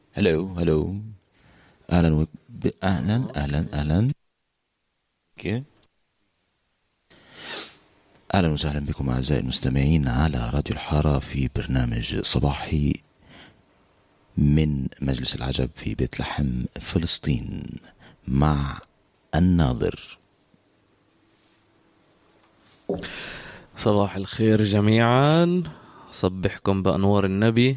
هلو هلو. اهلا. اوكي. اهلا وسهلا بكم اعزائي المستمعين على راديو الحارة في برنامج صباحي من مجلس العجب في بيت لحم فلسطين مع الناظر. صباح الخير جميعا، صبحكم بأنوار النبي.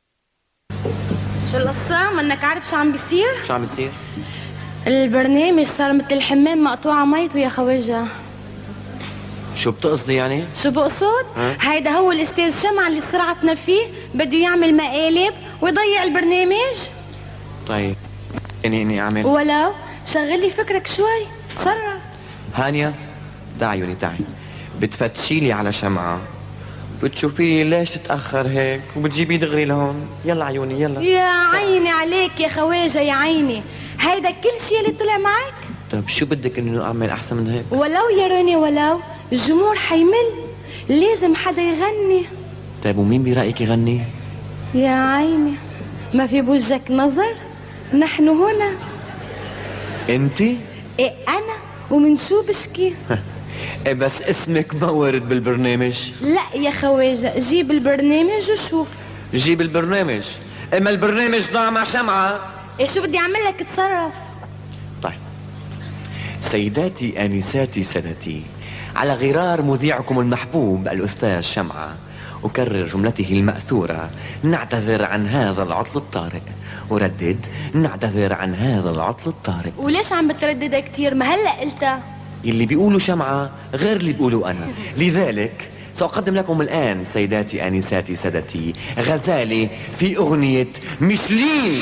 شو القصة؟ منك عارف شو عم بيصير؟ شو عم بيصير؟ البرنامج صار مثل الحمام مقطوعة ميته يا خواجة. شو بتقصدي يعني؟ شو بقصد؟ هيدا هو الأستاذ شمعة اللي سرعتنا فيه بده يعمل مقالب ويضيع البرنامج. طيب يعني اني اعمل ولو شغلي فكرك شوي، تصرف. هانيا تعي عيوني تعي، بتفتشي لي على شمعة، بتشوفي لي ليش تتأخر هيك وبتجيبي دغري لهون. يلا عيوني يلا. يا عيني عليك يا خواجة يا عيني، هيدا كل شيء اللي طلع معك؟ طيب شو بدك انه اعمل احسن من هيك؟ ولو يا روني ولو الجمهور حيمل، لازم حدا يغني. طيب ومين برأيك يغني؟ يا عيني ما في بوجهك نظر، نحن هنا. انتي؟ ايه انا، ومن شو بشكي؟ إيه بس اسمك ما ورد بالبرنامج. لا يا خواجة، جيب البرنامج وشوف. جيب البرنامج؟ اما البرنامج ضاع مع شمعة. ايه شو بدي اعمل لك؟ اتصرف. طيب سيداتي آنساتي سادتي، على غرار مذيعكم المحبوب الأستاذ شمعة أكرر جملته المأثورة: نعتذر عن هذا العطل الطارئ. أردد: نعتذر عن هذا العطل الطارئ. وليش عم بترددها كتير؟ ما هلأ قلتها. اللي بيقولوا شمعة غير اللي بيقولوا أنا، لذلك سأقدم لكم الآن سيداتي آنساتي سادتي غزالي في أغنية ميشلين.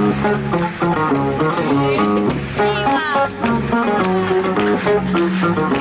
أيوة.